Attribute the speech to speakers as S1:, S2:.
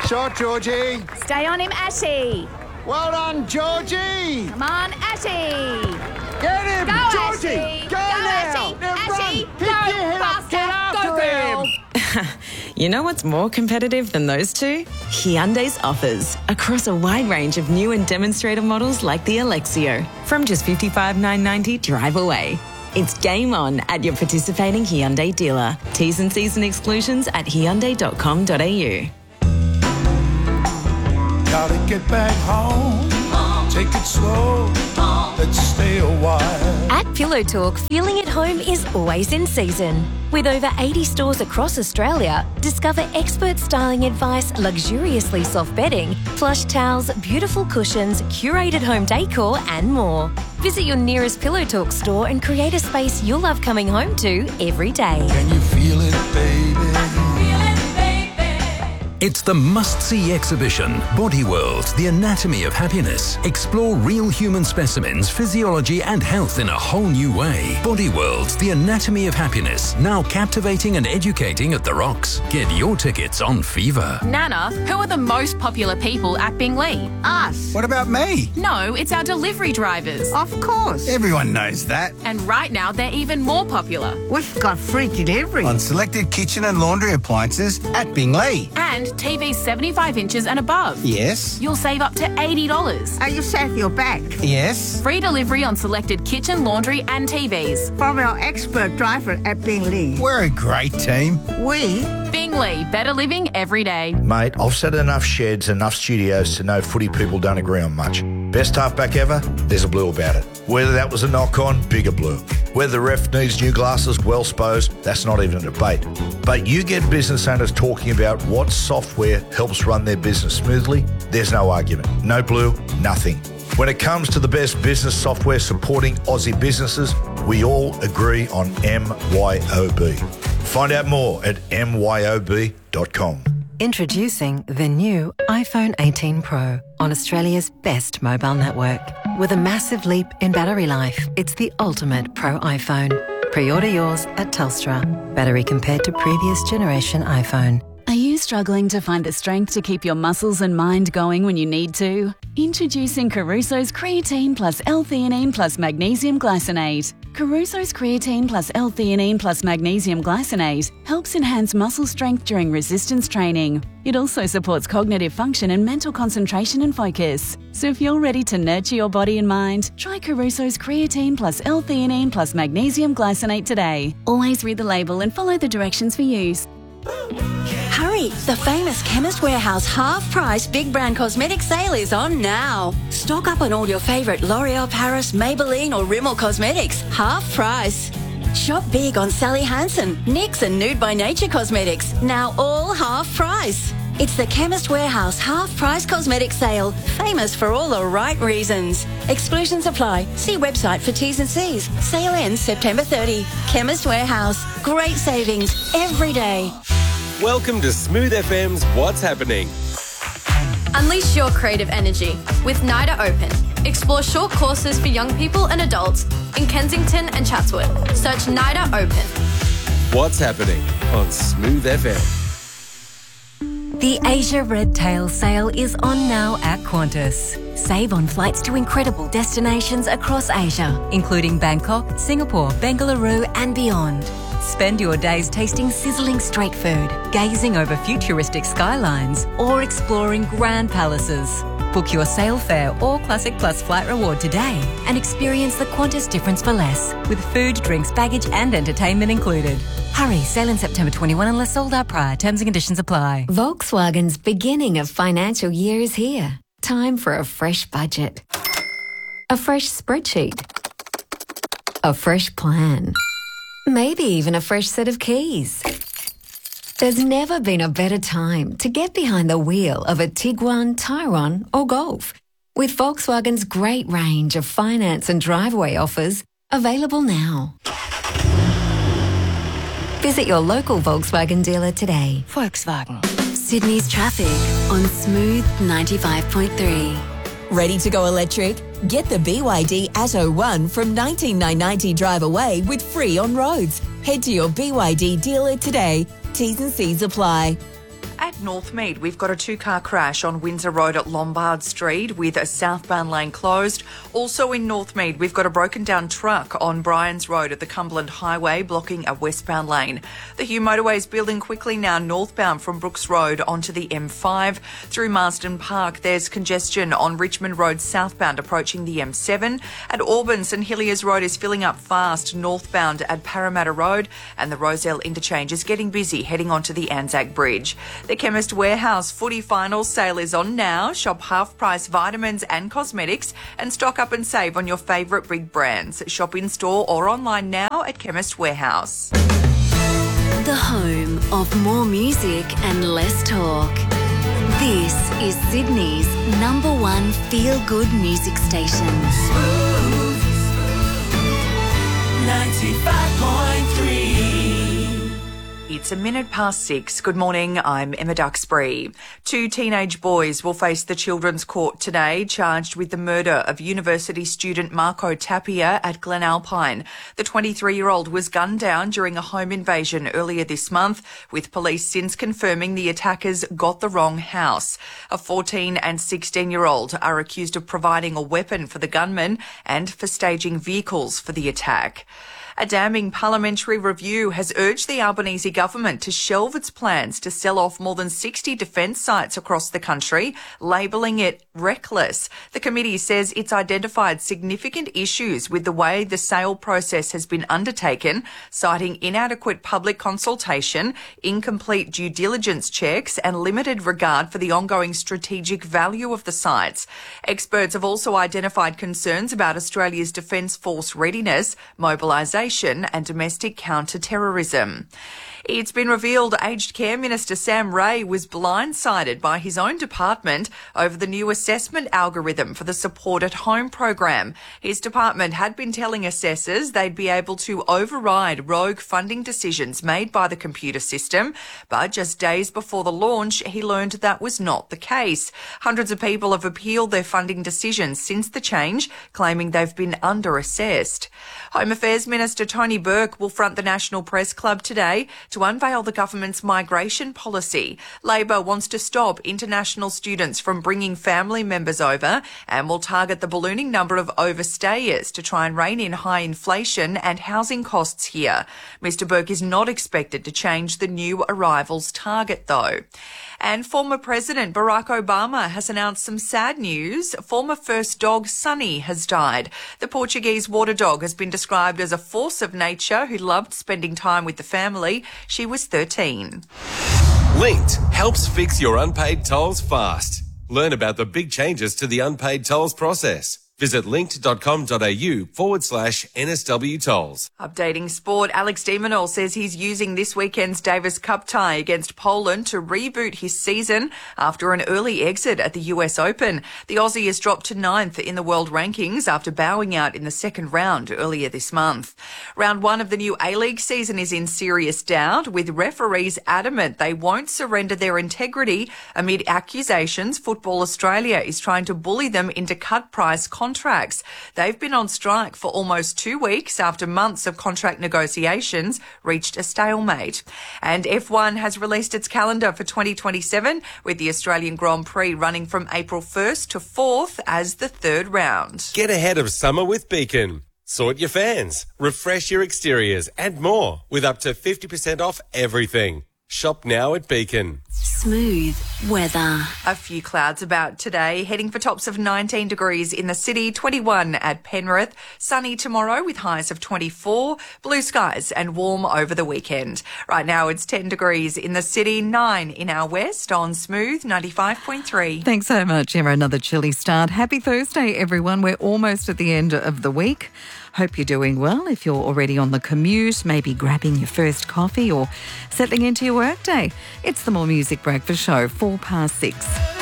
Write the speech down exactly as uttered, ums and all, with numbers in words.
S1: Shot, Georgie.
S2: Stay on him, Ashy.
S1: Well done, Georgie.
S2: Come on, Ashy.
S1: Get him,
S2: Go,
S1: Georgie.
S2: Ashy.
S1: Go,
S2: Go,
S1: now.
S2: Ashy.
S1: Now
S2: Ashy.
S1: run. Pick
S2: Go,
S1: your head up. Get
S2: faster.
S1: after
S2: Go, girl.
S1: him.
S3: You know what's more competitive than those two? Hyundai's offers across a wide range of new and demonstrator models like the Alexio from just fifty-five thousand nine hundred ninety dollars drive away. It's game on at your participating Hyundai dealer. T's and C's and exclusions at hyundai dot com dot a u.
S4: Gotta get back home. Take it slow. Let's stay a while.
S5: At Pillow Talk, feeling at home is always in season. With over eighty stores across Australia, discover expert styling advice, luxuriously soft bedding, plush towels, beautiful cushions, curated home decor, and more. Visit your nearest Pillow Talk store and create a space you'll love coming home to every day.
S4: Can you feel it, baby?
S6: It's the must-see exhibition, Body World, the anatomy of happiness. Explore real human specimens, physiology and health in a whole new way. Body World, the anatomy of happiness, now captivating and educating at the Rocks. Get your tickets on Fever.
S7: Nana, who are the most popular people at Binglee?
S8: Us.
S4: What about me?
S7: No, it's our delivery drivers.
S8: Of course.
S4: Everyone knows that.
S7: And right now, they're even more popular.
S8: We've got free delivery.
S4: On selected kitchen and laundry appliances at Binglee.
S7: And T Vs seventy-five inches and above.
S4: Yes.
S7: You'll save up to eighty dollars.
S8: Are you safe your back?
S4: Yes.
S7: Free delivery on selected kitchen, laundry and T Vs.
S8: From our expert driver at Binglee.
S4: We're a great team.
S8: We...
S7: Binglee, better living every day.
S9: Mate, I've set enough sheds, enough studios to know footy people don't agree on much. Best halfback ever? There's a blue about it. Whether that was a knock-on, bigger blue. Whether the ref needs new glasses, well sposed, that's not even a debate. But you get business owners talking about what software helps run their business smoothly, there's no argument. No blue, nothing. When it comes to the best business software supporting Aussie businesses, we all agree on M Y O B. Find out more at m y o b dot com.
S10: Introducing the new iPhone eighteen Pro on Australia's best mobile network. With a massive leap in battery life, it's the ultimate Pro iPhone. Pre-order yours at Telstra. Battery compared to previous generation iPhone.
S11: Are you struggling to find the strength to keep your muscles and mind going when you need to? Introducing Caruso's Creatine Plus L-Theanine Plus Magnesium Glycinate. Caruso's Creatine Plus L-Theanine Plus Magnesium Glycinate helps enhance muscle strength during resistance training. It also supports cognitive function and mental concentration and focus. So if you're ready to nurture your body and mind, try Caruso's Creatine Plus L-Theanine Plus Magnesium Glycinate today. Always read the label and follow the directions for use.
S12: Hurry! The famous Chemist Warehouse half-price big brand cosmetic sale is on now. Stock up on all your favourite L'Oreal Paris, Maybelline or Rimmel cosmetics. Half price. Shop big on Sally Hansen, NYX and Nude by Nature cosmetics. Now all half price. It's the Chemist Warehouse half-price cosmetic sale. Famous for all the right reasons. Exclusions apply. See website for T's and C's. Sale ends September thirtieth. Chemist Warehouse. Great savings every day.
S13: Welcome to Smooth F M's What's Happening.
S14: Unleash your creative energy with NIDA Open. Explore short courses for young people and adults in Kensington and Chatswood. Search NIDA Open.
S13: What's Happening on Smooth F M.
S5: The Asia Red Tail sale is on now at Qantas. Save on flights to incredible destinations across Asia, including Bangkok, Singapore, Bengaluru and beyond. Spend your days tasting sizzling street food, gazing over futuristic skylines, or exploring grand palaces. Book your sail fare or Classic Plus flight reward today and experience the Qantas difference for less, with food, drinks, baggage and entertainment included. Hurry, sale in September twenty-first unless sold out prior. Terms and conditions apply.
S15: Volkswagen's beginning of financial year is here. Time for a fresh budget. A fresh spreadsheet. A fresh plan. Maybe even a fresh set of keys. There's never been a better time to get behind the wheel of a Tiguan, Tyrone or Golf. With Volkswagen's great range of finance and driveway offers available now. Visit your local Volkswagen dealer today.
S5: Volkswagen.
S16: Sydney's traffic on Smooth ninety-five point three.
S17: Ready to go electric? Get the B Y D Atto one from nineteen thousand nine hundred ninety drive away with free on roads. Head to your B Y D dealer today. T's and C's apply.
S18: At Northmead, we've got a two-car crash on Windsor Road at Lombard Street with a southbound lane closed. Also in Northmead, we've got a broken-down truck on Bryans Road at the Cumberland Highway blocking a westbound lane. The Hugh motorway is building quickly now northbound from Brooks Road onto the M five. Through Marsden Park, there's congestion on Richmond Road southbound approaching the M seven. At Auburn, St Hilliers Road is filling up fast northbound at Parramatta Road, and the Rozelle interchange is getting busy heading onto the Anzac Bridge. The Chemist Warehouse footy final sale is on now. Shop half-price vitamins and cosmetics and stock up and save on your favourite big brands. Shop in-store or online now at Chemist Warehouse.
S16: The home of more music and less talk. This is Sydney's number one feel-good music station.
S4: Smooth ninety-five point three.
S18: It's a minute past six. Good morning, I'm Emma Duxbury. Two teenage boys will face the Children's Court today, charged with the murder of university student Marco Tapia at Glen Alpine. The twenty-three-year-old was gunned down during a home invasion earlier this month, with police since confirming the attackers got the wrong house. A fourteen and sixteen-year-old are accused of providing a weapon for the gunman and for staging vehicles for the attack. A damning parliamentary review has urged the Albanese government to shelve its plans to sell off more than sixty defence sites across the country, labelling it reckless. The committee says it's identified significant issues with the way the sale process has been undertaken, citing inadequate public consultation, incomplete due diligence checks and limited regard for the ongoing strategic value of the sites. Experts have also identified concerns about Australia's Defence Force readiness, mobilisation and domestic counter-terrorism. It's been revealed Aged Care Minister Sam Ray was blindsided by his own department over the new assessment algorithm for the Support at Home program. His department had been telling assessors they'd be able to override rogue funding decisions made by the computer system, but just days before the launch, he learned that was not the case. Hundreds of people have appealed their funding decisions since the change, claiming they've been under-assessed. Home Affairs Minister Tony Burke will front the National Press Club today to unveil the government's migration policy. Labor wants to stop international students from bringing family members over and will target the ballooning number of overstayers to try and rein in high inflation and housing costs here. Mister Burke is not expected to change the new arrivals target, though. And former President Barack Obama has announced some sad news. Former first dog Sunny has died. The Portuguese water dog has been described as a force of nature who loved spending time with the family. She was thirteen.
S13: Linked helps fix your unpaid tolls fast. Learn about the big changes to the unpaid tolls process. Visit linked.com.au forward slash NSW tolls.
S18: Updating sport, Alex de Minaur says he's using this weekend's Davis Cup tie against Poland to reboot his season after an early exit at the U S Open. The Aussie has dropped to ninth in the world rankings after bowing out in the second round earlier this month. Round one of the new A-League season is in serious doubt, with referees adamant they won't surrender their integrity amid accusations Football Australia is trying to bully them into cut-price contracts. Contracts. They've been on strike for almost two weeks after months of contract negotiations reached a stalemate. And F one has released its calendar for twenty twenty-seven, with the Australian Grand Prix running from April first to fourth as the third round.
S13: Get ahead of summer with Beacon. Sort your fans, refresh your exteriors and more with up to fifty percent off everything. Shop now at Beacon.
S16: Smooth weather.
S18: A few clouds about today, heading for tops of nineteen degrees in the city, twenty-one at Penrith. Sunny tomorrow with highs of twenty-four, blue skies and warm over the weekend. Right now it's ten degrees in the city, nine in our west on Smooth ninety-five point three.
S19: Thanks so much, Emma. Another chilly start. Happy Thursday, everyone. We're almost at the end of the week. Hope you're doing well. If you're already on the commute, maybe grabbing your first coffee or settling into your workday. It's the More Music Breakfast Show, four past six.